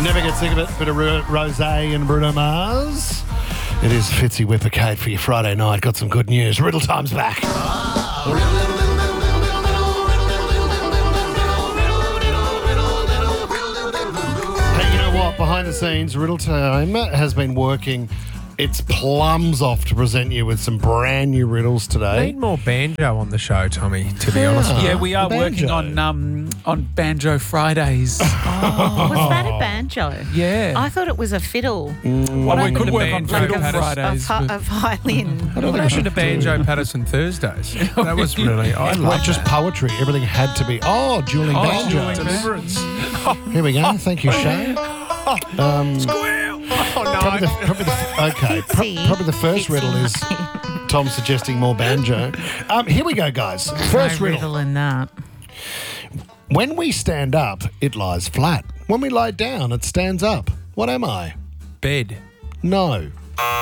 Never get sick of it. Bit of Rosé and Bruno Mars. It is Fitzy Whippercade for your Friday night. Got some good news. Riddle time's back. Hey, you know what? Behind the scenes, Riddle Time has been working its plums off to present you with some brand new riddles today. Need more banjo on the show, Tommy, to be honest. Yeah, we are banjo. working on Banjo Fridays. Oh, was that a banjo? Yeah. I thought it was a fiddle. Well, we could the work on banjo Fiddle Patterson. Fridays. A violin. What happened to Banjo Patterson Thursdays? That was really... I Not love just poetry. Everything had to be. Oh, dueling banjo. dueling deliverance. Here we go. Thank you, Shay. Oh, no. Probably the first riddle is Tom suggesting more banjo. Here we go, guys. First No riddle. riddle in that. When we stand up, it lies flat. When we lie down, it stands up. What am I? Bed. No.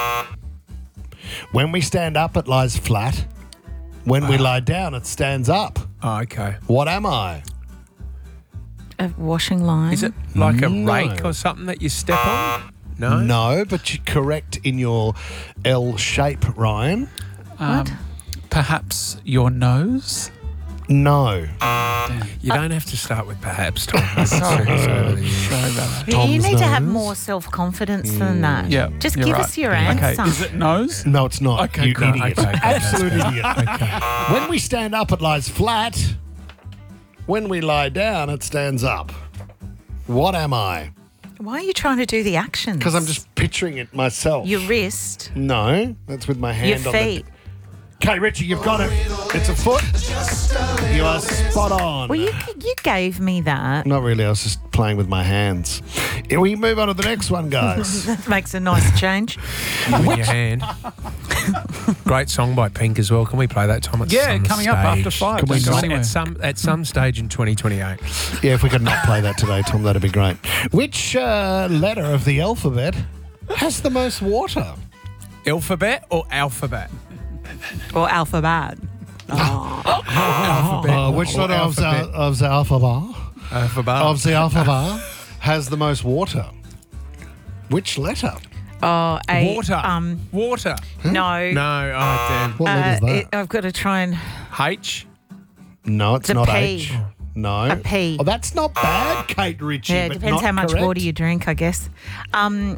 When we stand up, it lies flat. When we lie down, it stands up. Oh, okay. What am I? A washing line. Is it like a No. rake or something that you step on? No? No, but you're correct in your L shape, Ryan. Perhaps your nose? No. You don't have to start with perhaps, Tom. Sorry. Over the years. Sorry about that. You Tom's need to have nose. more self-confidence than that. Yeah. Just you're give right. us your Okay, answer. is it nose? No, it's not. Okay, you great. idiot. Okay, Absolute that's idiot. When we stand up, it lies flat. When we lie down, it stands up. What am I? Why are you trying to do the actions? Because I'm just picturing it myself. Your wrist, No, that's with my hand your on feet. the... Okay, Richie, you've got it. It's a foot. You are spot on. Well, you gave me that. Not really. I was just playing with my hands. Yeah, we move on to the next one, guys. That makes a nice change. With your hand. Great song by Pink as well. Can we play that, Tom? At Yeah, some coming up after stage? 5. Can we Don't go not- anywhere. At some stage in 2028. Yeah, if we could not play that today, Tom, that'd be great. Which letter of the alphabet has the most water? Alphabet or alphabet? Or alphabet. Alphabet. Which or letter of the alphabet Alphabet. of the alphabet has the most water? Which letter? Oh, Water. Water. No. No. Oh, damn. What letter is that? I've got to try and... H. No, it's a not P. H. No. A P. Oh, that's not bad, Kate Ritchie. Yeah, it but depends not how much correct. water you drink, I guess. I.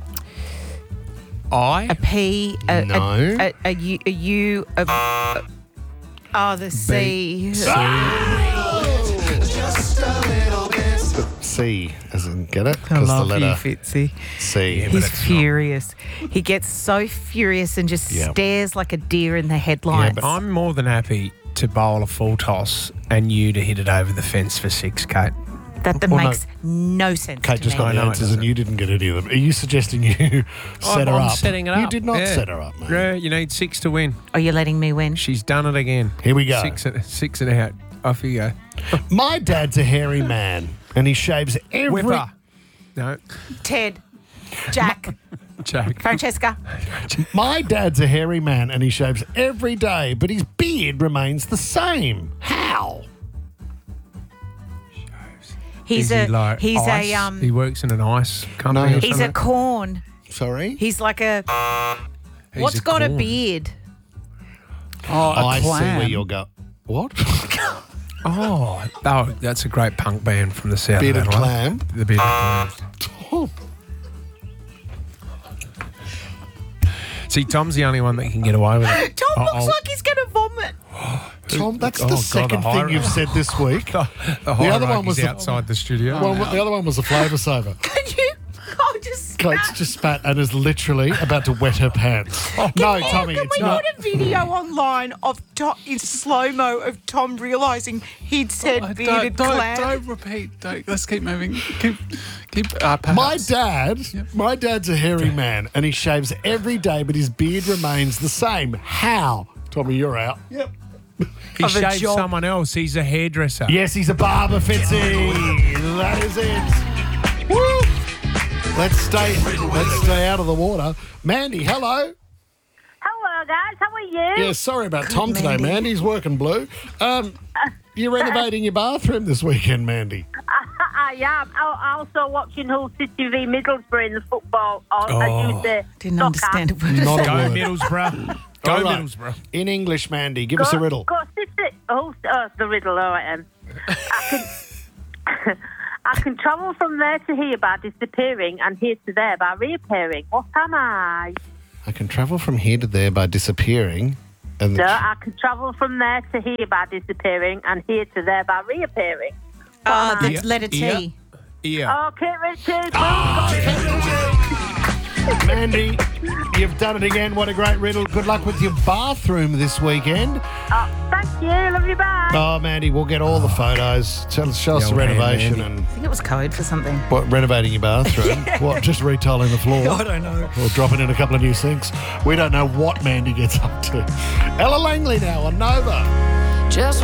A P, No. a U, the C. C, as in get it? I Because the love you, letter Fitzy. C. He's furious. He gets so furious and just Yep. stares like a deer in the headlights. but- I'm more than happy to bowl a full toss and you to hit it over the fence for 6, Kate. that Well, no. makes no sense Kate to just me. got the know it answers and doesn't. you didn't get any of them. Are you suggesting you set her I'm up? setting it up. You did not Yeah. set her up, mate. Yeah, you need 6 to win. Are you letting me win? She's done it again. Here we go. 6 and out. Off you go. My dad's a hairy man and he shaves every... Whipper. No. Ted, Jack, Jack. Francesca. My dad's a hairy man and he shaves every day, but his beard remains the same. How? He's Is he like he's ice? a He works in an ice company. No, or he's a something? corn. Sorry? He's like a He's what's got a corn. beard? Oh, a I see clam. where you'll go. What? Oh, that's a great punk band from the south Bearded of Adelaide. clam? The Bearded Clam. Oh. See, Tom's the only one that can get away with it. Tom looks I'll- like he's going to vomit. Tom, that's Oh, the God, second the thing you've said this week. The other one was the- outside the studio. Well, the other one was a flavour saver. Can you? Oh, just Kate's spat. just spat and is literally about to wet her pants. No, Tommy, Can it's we not. put a video online of Tom in slow mo of Tom realizing he'd said bearded clam? Don't repeat. Let's keep moving. Keep. Perhaps. My dad's a hairy man and he shaves every day, but his beard remains the same. How? Tommy, you're out. Yep. He of a shaved job. someone else. He's a hairdresser. Yes, he's a barber, Fitzy. That is it. Woo! Let's stay out of the water. Mandy, hello. Hello, guys. How are you? Yeah, sorry about Tom today, Mandy. Mandy's working blue. You're renovating your bathroom this weekend, Mandy. I am. I'm also watching Hull City v Middlesbrough in the football. As you say, Didn't soccer. understand a word. Not a Go word. Middlesbrough. Go All right. Middlesbrough. In English, Mandy, give us a riddle. Go City. The riddle. All right, I can travel from there to here by disappearing and here to there by reappearing. What am I? I can travel from here to there by disappearing. And No, I can travel from there to here by disappearing and here to there by reappearing. The letter T. Yeah. Okay, Richard. Mandy, you've done it again. What a great riddle. Good luck with your bathroom this weekend. Thank you. Love you. Bye. Oh, Mandy, we'll get all the photos. Show us the old hand, renovation Mandy. and I think it was code for something. what, renovating your bathroom. What, just retiling the floor? I don't know. Or dropping in a couple of new sinks. We don't know what Mandy gets up to. Ella Langley now on Nova. Just